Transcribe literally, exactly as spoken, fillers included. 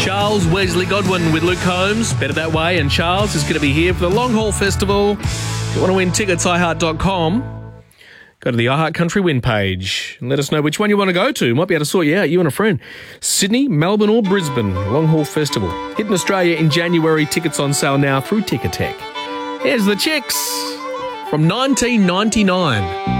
Charles Wesley Godwin with Luke Combs. Better That Way. And Charles is going to be here for the Long Haul Festival. If you want to win tickets, i heart dot com. Go to the iHeart Country Win page and let us know which one you want to go to. Might be able to sort you out, you and a friend. Sydney, Melbourne or Brisbane. Long Haul Festival. Hitting Australia in January. Tickets on sale now through Ticketek. Here's the Chicks from nineteen ninety-nine.